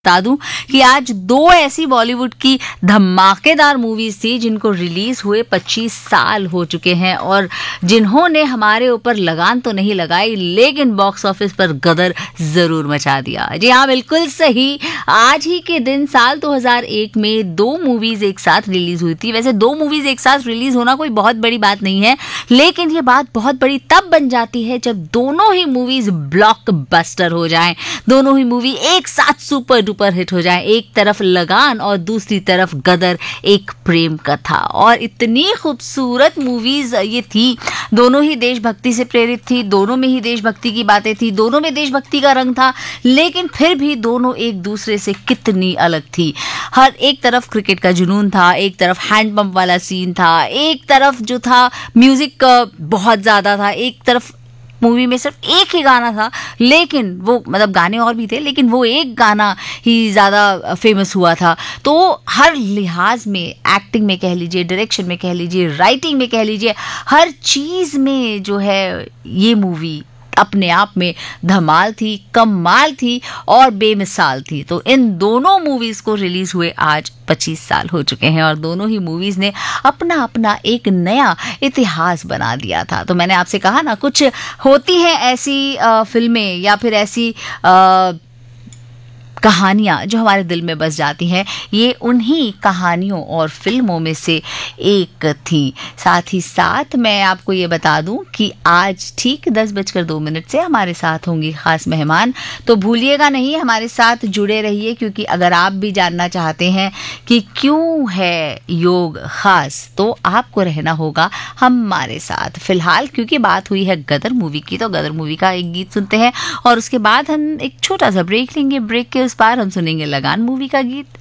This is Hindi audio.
बता दूं कि आज दो ऐसी बॉलीवुड की धमाकेदार मूवीज थी जिनको रिलीज हुए 25 साल हो चुके हैं और जिन्होंने हमारे ऊपर लगान तो नहीं लगाई लेकिन बॉक्स ऑफिस पर गदर जरूर मचा दिया। जी हाँ, बिल्कुल सही। आज ही के दिन साल 2001 में दो मूवीज एक साथ रिलीज हुई थी। वैसे दो मूवीज एक साथ रिलीज होना कोई बहुत बड़ी बात नहीं है, लेकिन ये बात बहुत बड़ी तब बन जाती है जब दोनों ही मूवीज ब्लॉकबस्टर हो जाएं, दोनों ही मूवी एक साथ सुपर डुपर हिट हो जाए। एक तरफ लगान और दूसरी तरफ गदर, एक प्रेम कथा। और इतनी खूबसूरत मूवीज ये थी, दोनों ही देशभक्ति से प्रेरित थी, दोनों में ही देशभक्ति की बातें थी, दोनों में देशभक्ति का रंग था, लेकिन फिर भी दोनों एक दूसरे से कितनी अलग थी। हर एक तरफ क्रिकेट का जुनून था, एक तरफ हैंड पंप वाला सीन था, एक तरफ जो था म्यूजिक बहुत ज्यादा था, एक तरफ मूवी में सिर्फ एक ही गाना था, लेकिन वो मतलब गाने और भी थे लेकिन वो एक गाना ही ज़्यादा फेमस हुआ था। तो हर लिहाज में, एक्टिंग में कह लीजिए, डायरेक्शन में कह लीजिए, राइटिंग में कह लीजिए, हर चीज़ में जो है ये मूवी अपने आप में धमाल थी, कमाल थी और बेमिसाल थी। तो इन दोनों मूवीज को रिलीज हुए आज 25 साल हो चुके हैं और दोनों ही मूवीज ने अपना अपना एक नया इतिहास बना दिया था। तो मैंने आपसे कहा ना, कुछ होती हैं ऐसी फिल्में या फिर ऐसी कहानियाँ जो हमारे दिल में बस जाती हैं। ये उन्हीं कहानियों और फिल्मों में से एक थी। साथ ही साथ मैं आपको ये बता दूं कि आज ठीक 10:02 से हमारे साथ होंगी खास मेहमान। तो भूलिएगा नहीं, हमारे साथ जुड़े रहिए, क्योंकि अगर आप भी जानना चाहते हैं कि क्यों है योग खास, तो आपको रहना होगा हमारे साथ। फिलहाल क्योंकि बात हुई है गदर मूवी की, तो गदर मूवी का एक गीत सुनते हैं और उसके बाद हम एक छोटा सा ब्रेक लेंगे। ब्रेक के उस पार हम सुनेंगे लगान मूवी का गीत।